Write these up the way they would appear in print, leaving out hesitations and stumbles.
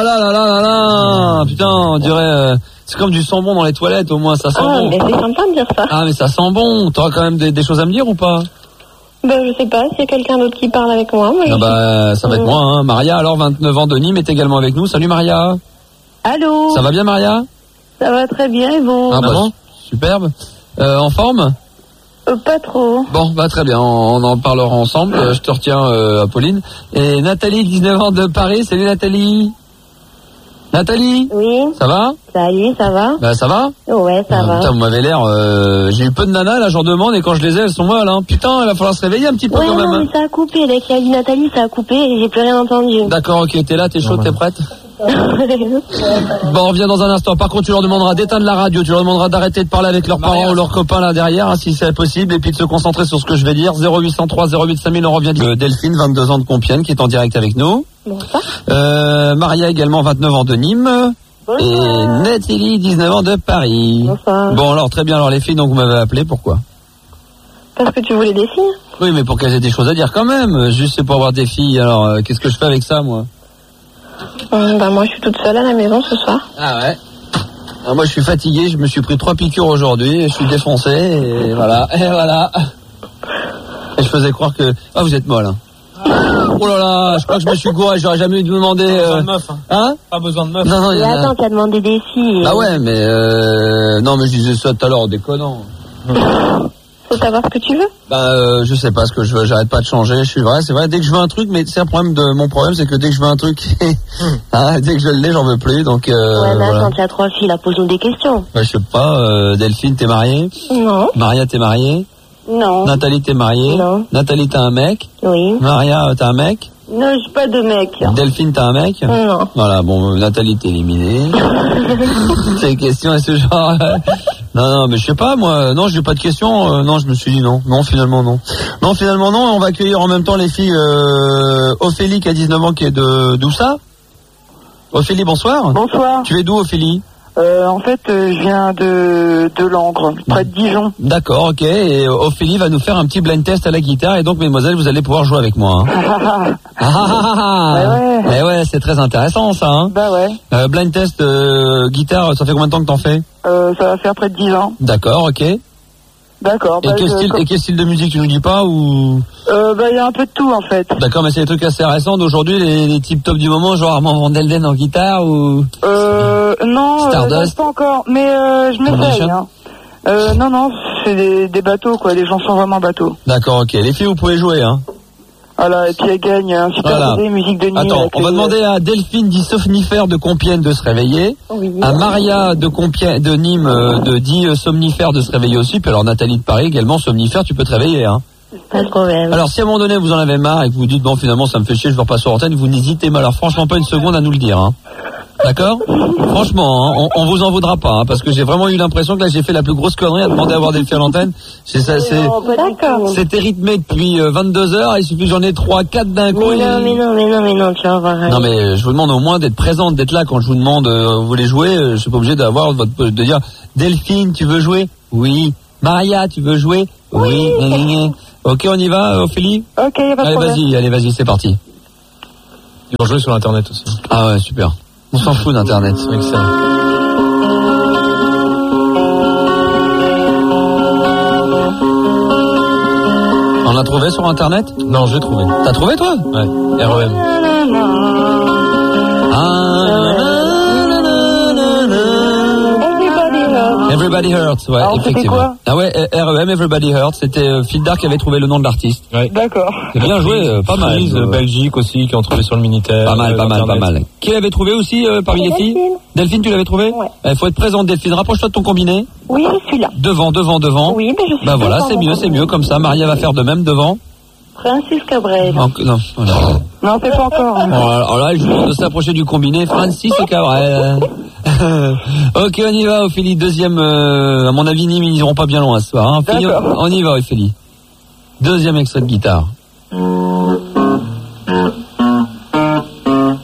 Là là là là là, putain, on dirait, c'est comme du sang bon dans les toilettes, au moins ça sent bon. Mais c'est sympa de dire ça. Ah mais ça sent bon, t'auras quand même des choses à me dire ou pas? Je sais pas, s'il y a quelqu'un d'autre qui parle avec moi. Ça va être moi, hein. Maria, alors 29 ans de Nîmes, est également avec nous. Salut Maria. Allô. Ça va bien Maria? Ça va très bien et vous? Ah bon, superbe. En forme? Pas trop. Bon, très bien, on en parlera ensemble. Je te retiens, Apolline. Et Nathalie, 19 ans de Paris. Salut Nathalie. Nathalie? Oui. Ça va? Salut, ça va? Ça va? Ouais, ça va. Putain, vous m'avez l'air... j'ai eu peu de nanas, là, j'en demande, et quand je les ai, elles sont molles, hein. Putain, il va falloir se réveiller un petit peu quand même. Non, mais ça a coupé. Dès qu'il y a dit Nathalie, ça a coupé et j'ai plus rien entendu. D'accord, ok, t'es là, t'es chaude, t'es prête? Bon, on revient dans un instant. Par contre, tu leur demanderas d'éteindre la radio, tu leur demanderas d'arrêter de parler avec leurs parents ou leurs copains là derrière, hein, si c'est possible, et puis de se concentrer sur ce que je vais dire. 0803 08 5000, on revient de Delphine, 22 ans de Compiègne, qui est en direct avec nous. Bonsoir. Maria également, 29 ans de Nîmes. Bonsoir. Et Nathalie, 19 ans de Paris. Bonsoir. Bon, alors très bien, alors les filles, donc vous m'avez appelé, pourquoi? Parce que tu voulais des filles. Oui, mais pour qu'elles aient des choses à dire quand même. Juste c'est pour avoir des filles, alors qu'est-ce que je fais avec ça, moi? Moi je suis toute seule à la maison ce soir. Ah ouais. Alors moi je suis fatigué, je me suis pris 3 piqûres aujourd'hui, je suis défoncé et voilà. Et je faisais croire que... Ah, vous êtes molle, hein. Oh là là, je crois que je me suis gouré, j'aurais jamais dû demander... Pas besoin de meuf, hein. Hein? Pas besoin de meuf. Non, mais attends, tu as demandé des filles. Ah ouais, mais... Non, mais je disais ça tout à l'heure en déconnant. Faut savoir ce que tu veux. Je sais pas ce que je veux, j'arrête pas de changer, c'est vrai, dès que je veux un truc, mais c'est un problème mon problème, c'est que dès que je veux un truc, dès que je l'ai, j'en veux plus, donc ouais, mais voilà. attends, tu as 3 filles, là, pose-nous des questions. Je sais pas, Delphine, t'es mariée? Non. Maria, t'es mariée? Non. Nathalie, t'es mariée? Non. Nathalie, t'as un mec? Oui. Maria, t'as un mec? Non, j'ai pas de mec. Delphine, t'as un mec? Non. Voilà, bon, Nathalie, t'es éliminée. C'est une question à ce genre. Non, mais je sais pas, moi. Non, j'ai pas de questions. Non, je me suis dit non. Non, finalement, non. Non, finalement, non. On va accueillir en même temps les filles, Ophélie, qui a 19 ans, qui est d'où ça? Ophélie, bonsoir. Bonsoir. Tu es d'où, Ophélie? En fait, je viens de Langres, près de Dijon. D'accord, ok. Et Ophélie va nous faire un petit blind test à la guitare. Et donc, mesdemoiselles, vous allez pouvoir jouer avec moi. Hein. Ouais. Ouais, c'est très intéressant, ça. Hein. Bah ouais. Blind test guitare, ça fait combien de temps que t'en fais? Ça va faire près de 10 ans. D'accord, ok. D'accord. Et quel style de musique, tu nous dis pas ou? Il y a un peu de tout, en fait. D'accord, mais c'est des trucs assez récents d'aujourd'hui, les types top du moment, genre Armand Van Delden en guitare ou? Non, Stardust. pas encore, mais je m'essaye, hein. Non, c'est des bateaux, quoi, des chansons vraiment bateaux. D'accord, ok. Les filles, vous pouvez jouer, hein. Voilà, et puis elle gagne un super CD, musique de Nîmes. Attends, on va demander à Delphine dit somnifère de Compiègne de se réveiller. Oui. À Maria de Nîmes dit somnifère de se réveiller aussi. Puis alors Nathalie de Paris également somnifère, tu peux te réveiller, hein. Pas de problème. Alors si à un moment donné vous en avez marre et que vous dites bon finalement ça me fait chier, je veux repasser sur antenne, vous n'hésitez pas, alors franchement pas une seconde à nous le dire, hein. D'accord? Franchement, hein, on vous en voudra pas, hein, parce que j'ai vraiment eu l'impression que là j'ai fait la plus grosse connerie à demander à avoir des filles à l'antenne. C'était rythmé depuis 22 heures, il suffit que j'en ai 3-4 d'un coup. Mais non, tu vas voir. Non mais je vous demande au moins d'être présente, d'être là quand je vous demande vous voulez jouer, je suis pas obligé de dire Delphine, tu veux jouer? Oui. Maria, tu veux jouer? Oui. Ok, on y va, Ophélie? Ok, y a pas de problème. Allez, vas-y, c'est parti. Ils vont jouer sur Internet aussi. Ah ouais, super. On s'en fout d'Internet. C'est excellent. On l'a trouvé sur Internet? Non, j'ai trouvé. T'as trouvé, toi? Ouais, REM. Everybody Hurts, ouais, alors, effectivement. Quoi ah ouais, REM, Everybody Hurts, c'était Phil Dark qui avait trouvé le nom de l'artiste. Ouais. D'accord. C'est bien joué, pas mal. Belgique aussi, qui ont trouvé sur le Minitel. Pas mal. Qui l'avait trouvé aussi parmi les filles? Delphine, tu l'avais trouvé? Ouais. Il faut être présente, Delphine. Rapproche-toi de ton combiné. Oui, je suis là. Devant. Oui, mais je suis Bah voilà, c'est mieux comme ça. Maria va faire de même devant. Francis Cabrel. Non, voilà. Non, c'est pas encore. Bon, alors là, je vous demande de s'approcher du combiné. Francis Cabrel. Ok, on y va, Ophélie. Deuxième, à mon avis, Nîmes, ils n'iront pas bien loin ce soir. Hein. On y va, Ophélie. Deuxième extrait de guitare.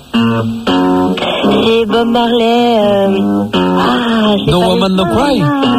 C'est Bob Marley. No Woman No Cry.